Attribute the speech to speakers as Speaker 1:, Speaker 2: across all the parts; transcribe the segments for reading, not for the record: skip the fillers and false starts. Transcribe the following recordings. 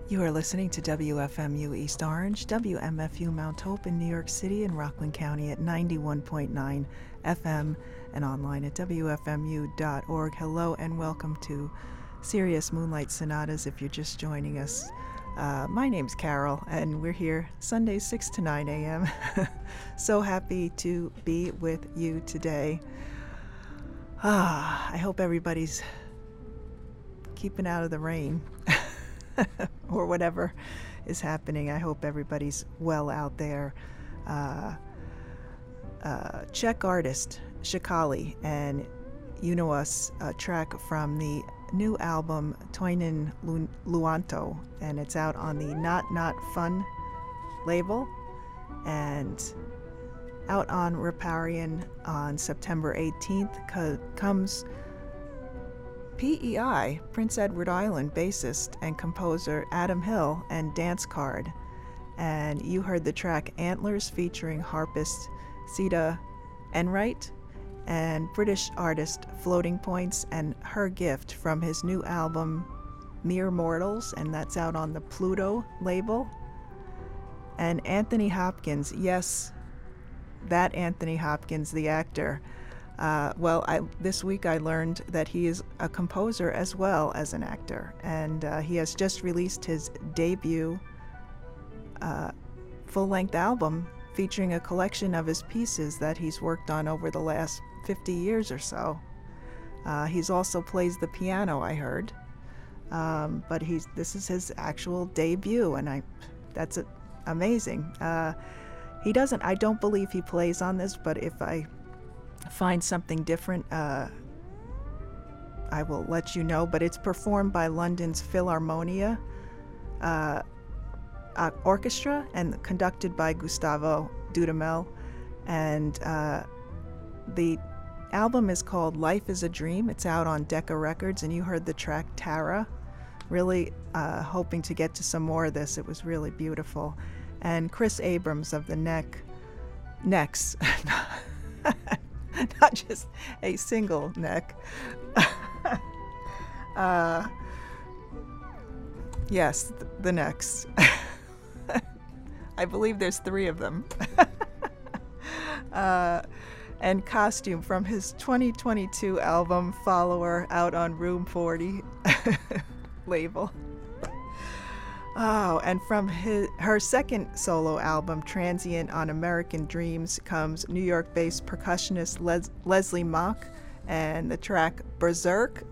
Speaker 1: You are listening to WFMU East Orange, WMFU Mount Hope in New York City and Rockland County at 91.9 FM and online at WFMU.org. Hello and welcome to Sirius Moonlight Sonatas if you're just joining us. My name's Carol and we're here Sundays 6 to 9 a.m. So happy to be with you today. I hope everybody's keeping out of the rain. Or whatever is happening. I hope everybody's well out there. Czech artist Shikali and You Know Us, a track from the new album Toinen Luanto, and it's out on the Not Fun label and out on Riparian on September 18th. Comes PEI, Prince Edward Island bassist and composer Adam Hill and Dance Card. And you heard the track Antlers featuring harpist Sita Enright and British artist Floating Points and Her Gift from his new album Mere Mortals, and that's out on the Pluto label. And Anthony Hopkins, yes, that Anthony Hopkins, the actor. This week I learned that he is a composer as well as an actor, and he has just released his debut full-length album featuring a collection of his pieces that he's worked on over the last 50 years or so. He's also plays the piano, I heard, but this is his actual debut, and that's amazing. I don't believe he plays on this, but if I find something different, I will let you know. But it's performed by London's Philharmonia Orchestra and conducted by Gustavo Dudamel. And the album is called Life is a Dream. It's out on Decca Records, and you heard the track Tara. Really hoping to get to some more of this. It was really beautiful. And Chris Abrams of the Necks not just a single neck. Yes, the Necks. I believe there's 3 of them. And Costume from his 2022 album Follower, out on Room 40 label. Oh, and from her second solo album, Transient on American Dreams, comes New York-based percussionist Leslie Mock and the track Berserk.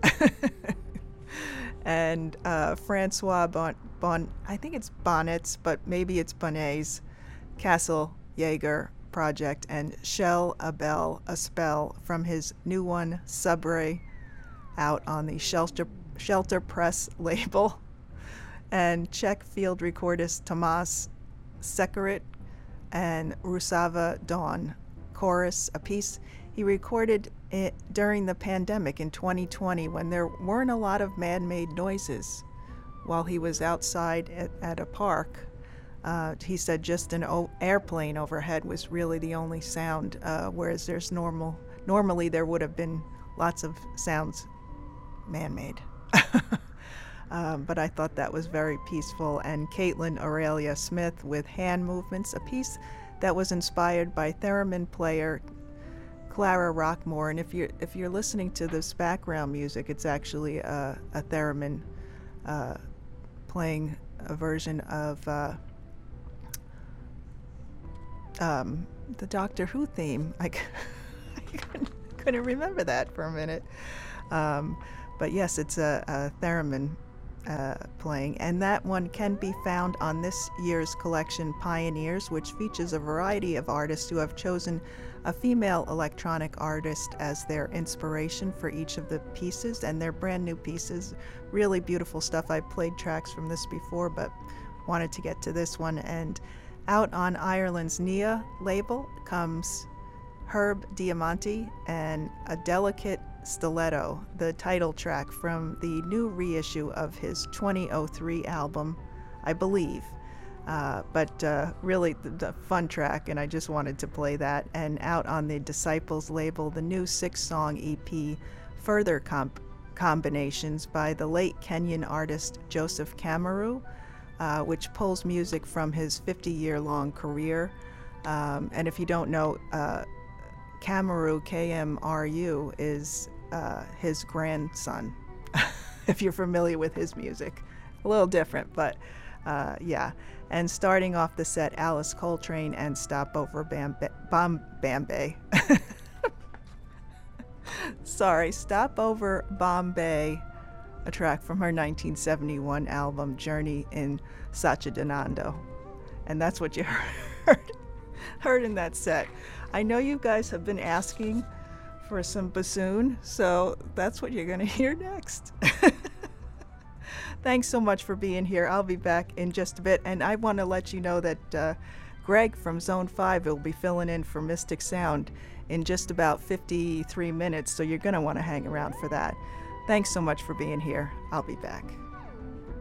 Speaker 1: And Francois I think it's Bonnet's, but maybe it's Bonnet's Castle Jaeger project, and Shell a Bell, a Spell from his new one, Subray, out on the Shelter Press label. And Czech field recordist Tomas Sekarit and Rusava Dawn chorus, a piece he recorded during the pandemic in 2020 when there weren't a lot of man-made noises while he was outside at a park. He said just an airplane overhead was really the only sound, whereas there's normally there would have been lots of sounds man-made. But I thought that was very peaceful. And Caitlin Aurelia Smith with Hand Movements, a piece that was inspired by theremin player Clara Rockmore. And if you're listening to this background music, it's actually a theremin playing a version of the Doctor Who theme. I couldn't remember that for a minute. But yes, it's a theremin playing, and that one can be found on this year's collection Pioneers, which features a variety of artists who have chosen a female electronic artist as their inspiration for each of the pieces, and they're brand new pieces, really beautiful stuff. I played tracks from this before, but wanted to get to this one. And out on Ireland's Nia label comes Herb Diamanti and A Delicate Stiletto, the title track from the new reissue of his 2003 album, I believe. But really the fun track, and I just wanted to play that. And out on the Disciples label, the new 6-song EP, Further Combinations by the late Kenyan artist Joseph Kamaru, which pulls music from his 50-year-long career. And if you don't know, Kamaru, KMRU, is his grandson, if you're familiar with his music. A little different, but yeah. And starting off the set, Alice Coltrane and Stopover Bombay. Sorry, Stopover Bombay, a track from her 1971 album Journey in Satchidananda. And that's what you heard in that set. I know you guys have been asking for some bassoon, so that's what you're going to hear next. Thanks so much for being here. I'll be back in just a bit, and I want to let you know that Greg from Zone 5 will be filling in for Mystic Sound in just about 53 minutes, so you're going to want to hang around for that. Thanks so much for being here. I'll be back.